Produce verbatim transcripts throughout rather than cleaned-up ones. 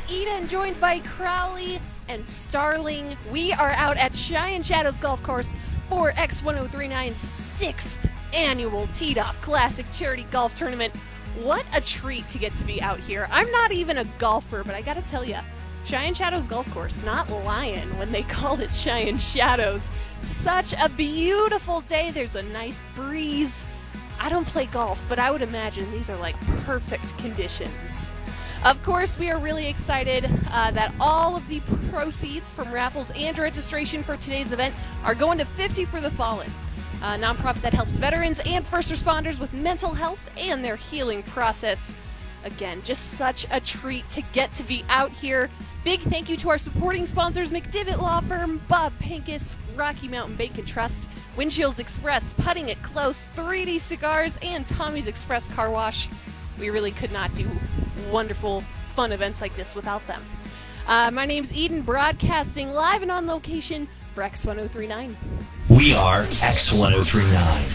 Eden, joined by Crowley and Starling. We are out at Cheyenne Shadows Golf Course for X ten thirty-nine's sixth annual Teed Off Classic Charity Golf Tournament. What a treat to get to be out here. I'm not even a golfer, but I gotta tell you, Cheyenne Shadows Golf Course, not lying when they called it Cheyenne Shadows. Such a beautiful day. There's a nice breeze. I don't play golf, but I would imagine these are like perfect conditions. Of course, we are really excited uh, that all of the proceeds from raffles and registration for today's event are going to fifty for the Fallen, a nonprofit that helps veterans and first responders with mental health and their healing process. Again, just such a treat to get to be out here. Big thank you to our supporting sponsors, McDivitt Law Firm, Bob Pincus, Rocky Mountain Bank and Trust, Windshields Express, Putting It Close, three D Cigars, and Tommy's Express Car Wash. We really could not do wonderful, fun events like this without them. Uh, my name's Eden, broadcasting live and on location for X ten thirty-nine. We are X ten thirty-nine.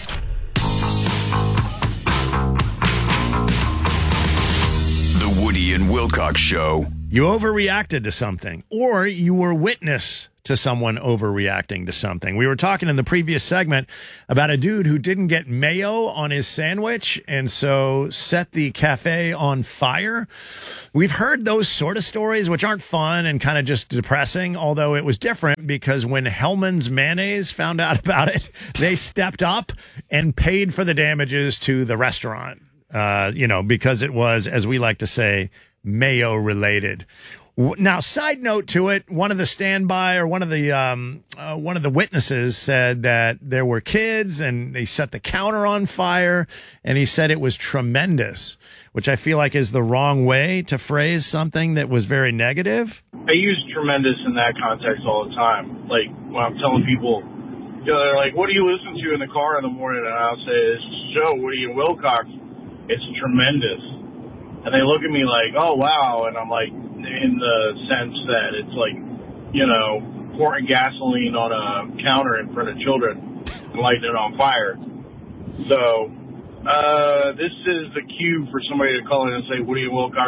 The Woody and Wilcox Show. You overreacted to something, or you were witness to someone overreacting to something. We were talking in the previous segment about a dude who didn't get mayo on his sandwich and so set the cafe on fire. We've heard those sort of stories, which aren't fun and kind of just depressing, although it was different because when Hellman's Mayonnaise found out about it, they stepped up and paid for the damages to the restaurant, uh, you know, because it was, as we like to say, mayo related. Now, side note to it, one of the standby or one of the um, uh, one of the witnesses said that there were kids and they set the counter on fire, and he said it was tremendous, which I feel like is the wrong way to phrase something that was very negative. I use tremendous in that context all the time. Like when I'm telling people, you know, they're like, "What do you listen to in the car in the morning?" And I'll say, "This show, Woody and Wilcox, it's tremendous." And they look at me like, "Oh, wow." And I'm like, in the sense that it's like, you know, pouring gasoline on a counter in front of children and lighting it on fire. So, uh, this is the cue for somebody to call in and say, Woody and Wilcox,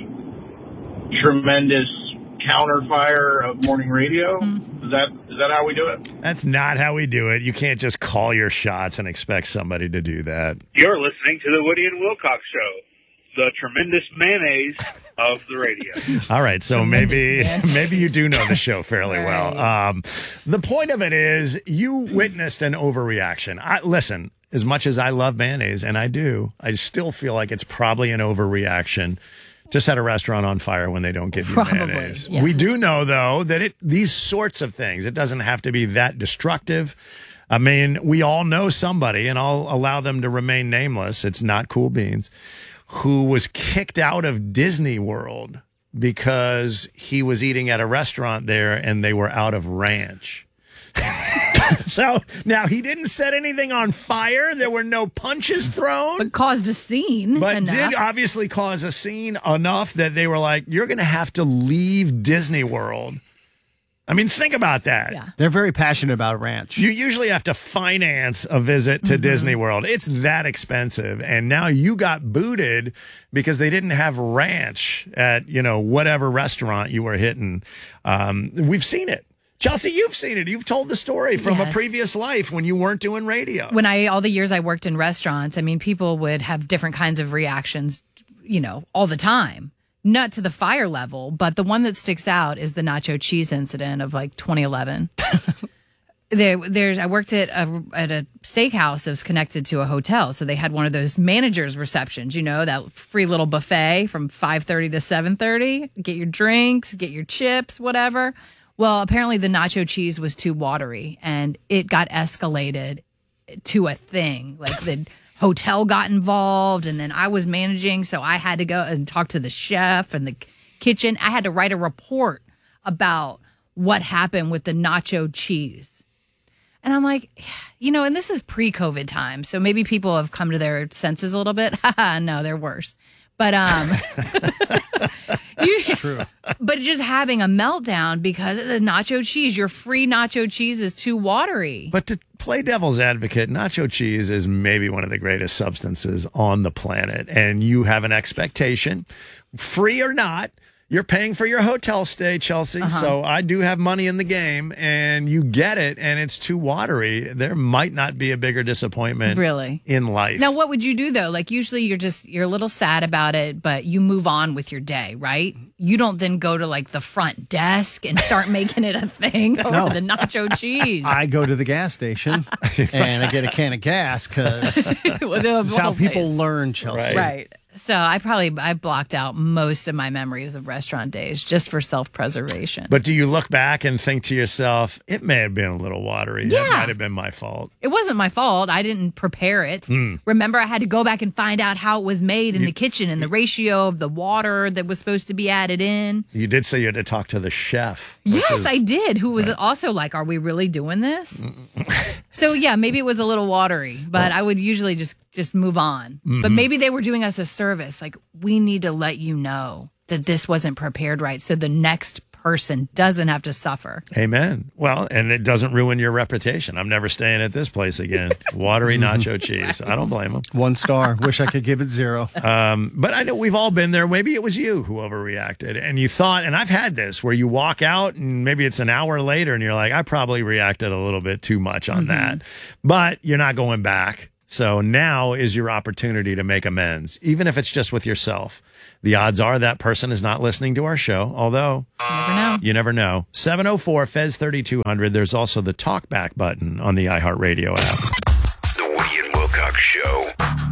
the tremendous counter fire of morning radio. Mm-hmm. Is that, is that how we do it? That's not how we do it. You can't just call your shots and expect somebody to do that. You're listening to the Woody and Wilcox Show, the tremendous mayonnaise of the radio. All right, so maybe maybe you do know the show fairly right. well. Um, the point of it is you witnessed an overreaction. I, listen, as much as I love mayonnaise, and I do, I still feel like it's probably an overreaction to set a restaurant on fire when they don't give you Probably, mayonnaise. yeah. We do know, though, that it these sorts of things, it doesn't have to be that destructive. I mean, we all know somebody, and I'll allow them to remain nameless. It's not Cool Beans, who was kicked out of Disney World because he was eating at a restaurant there and they were out of ranch. So now he didn't set anything on fire. There were no punches thrown. But caused a scene. But enough. did obviously cause a scene enough that they were like, you're going to have to leave Disney World. I mean, think about that. Yeah. They're very passionate about ranch. You usually have to finance a visit to Mm-hmm. Disney World. It's that expensive. And now you got booted because they didn't have ranch at, you know, whatever restaurant you were hitting. Um, we've seen it. Chelsea, you've seen it. You've told the story from Yes. a previous life when you weren't doing radio. When I, all the years I worked in restaurants, I mean, people would have different kinds of reactions, you know, all the time. Not to the fire level, but the one that sticks out is the nacho cheese incident of like twenty eleven. there, there's I worked at a at a steakhouse that was connected to a hotel, so they had one of those managers' receptions, you know, that free little buffet from five thirty to seven thirty. Get your drinks, get your chips, whatever. Well, apparently the nacho cheese was too watery, and it got escalated to a thing. Like the hotel got involved, and then I was managing, so I had to go and talk to the chef and the kitchen. I had to write a report about what happened with the nacho cheese. And I'm like, you know, and this is pre-COVID time, so maybe people have come to their senses a little bit. No, they're worse. But um, you, True. But just having a meltdown because of the nacho cheese, your free nacho cheese is too watery. But to play devil's advocate, nacho cheese is maybe one of the greatest substances on the planet. And you have an expectation, free or not, you're paying for your hotel stay, Chelsea. Uh-huh. So I do have money in the game, and you get it, and it's too watery. There might not be a bigger disappointment Really? in life. Now, what would you do though? Like usually you're just, you're a little sad about it, but you move on with your day, right? You don't then go to like the front desk and start making it a thing over No. the nacho cheese. I go to the gas station and I get a can of gas because Well, the that's how whole people place. learn, Chelsea. Right. Right. So I probably I blocked out most of my memories of restaurant days just for self-preservation. But do you look back and think to yourself, it may have been a little watery. That Yeah. might have been my fault. It wasn't my fault. I didn't prepare it. Hmm. Remember, I had to go back and find out how it was made in the kitchen and the ratio of the water that was supposed to be added in. You did say you had to talk to the chef. which Yes, is- I did. Who was also like, "Are we really doing this?" So yeah, maybe it was a little watery, but I would usually just just move on. But Mm-hmm. maybe they were doing us a service. Like, we need to let you know that this wasn't prepared right, so the next person doesn't have to suffer. Amen. Well, and it doesn't ruin your reputation. I'm never staying at this place again. Watery nacho cheese. I don't blame them. One star. Wish I could give it zero. But I know we've all been there. Maybe it was you who overreacted and you thought, and I've had this where you walk out and maybe it's an hour later and you're like, I probably reacted a little bit too much on that, but you're not going back. So now is your opportunity to make amends, even if it's just with yourself. The odds are that person is not listening to our show, although You never know. you never know. seven oh four F E Z thirty-two hundred. There's also the talkback button on the iHeartRadio app. The Woody and Wilcox Show.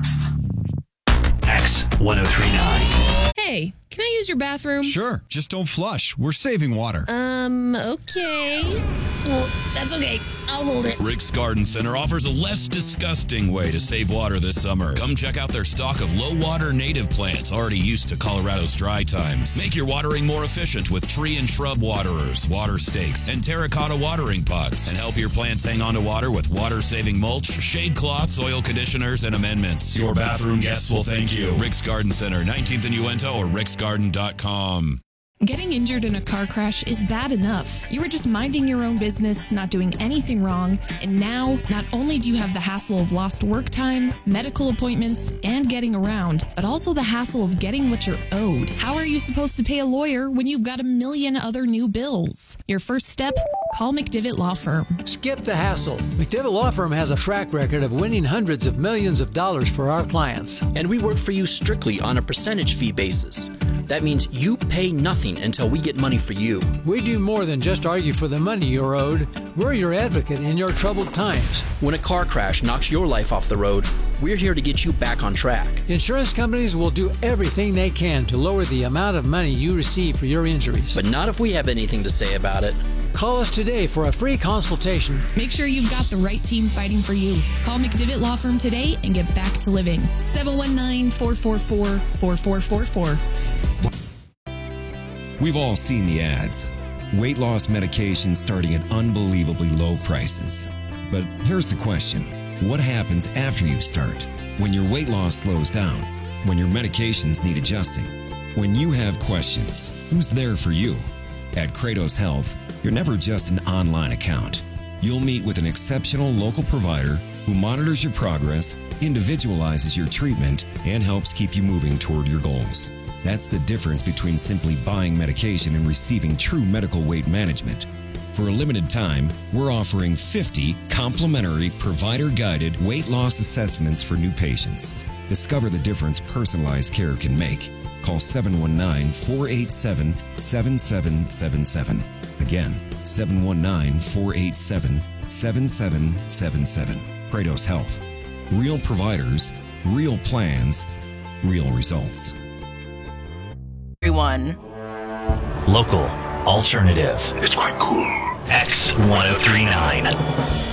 X ten thirty-nine. Hey, can I use your bathroom? Sure, just don't flush. We're saving water. Um, okay. Well, that's okay. I'll hold it. Rick's Garden Center offers a less disgusting way to save water this summer. Come check out their stock of low-water native plants already used to Colorado's dry times. Make your watering more efficient with tree and shrub waterers, water stakes, and terracotta watering pots. And help your plants hang on to water with water-saving mulch, shade cloths, oil conditioners, and amendments. Your bathroom guests will thank you. Rick's Garden Center, nineteenth and Uinta, or ricks garden dot com. Getting injured in a car crash is bad enough. You were just minding your own business, not doing anything wrong, and now not only do you have the hassle of lost work time, medical appointments, and getting around, but also the hassle of getting what you're owed. How are you supposed to pay a lawyer when you've got a million other new bills? Your first step? Call McDivitt Law Firm. Skip the hassle. McDivitt Law Firm has a track record of winning hundreds of millions of dollars for our clients. And we work for you strictly on a percentage fee basis. That means you pay nothing until we get money for you. We do more than just argue for the money you're owed. We're your advocate in your troubled times. When a car crash knocks your life off the road, we're here to get you back on track. Insurance companies will do everything they can to lower the amount of money you receive for your injuries. But not if we have anything to say about it. Call us today for a free consultation. Make sure you've got the right team fighting for you. Call McDivitt Law Firm today and get back to living. seven one nine, four four four, four four four four. We've all seen the ads. Weight loss medications starting at unbelievably low prices. But here's the question. What happens after you start? When your weight loss slows down? When your medications need adjusting? When you have questions, who's there for you? At Kratos Health, you're never just an online account. You'll meet with an exceptional local provider who monitors your progress, individualizes your treatment, and helps keep you moving toward your goals. That's the difference between simply buying medication and receiving true medical weight management. For a limited time, we're offering fifty complimentary provider-guided weight loss assessments for new patients. Discover the difference personalized care can make. Call seven one nine, four eight seven, seven seven seven seven. Again, seven one nine, four eight seven, seven seven seven seven. Kratos Health. Real providers, real plans, real results. Everyone. Local. Alternative. It's quite cool. X ten thirty-nine.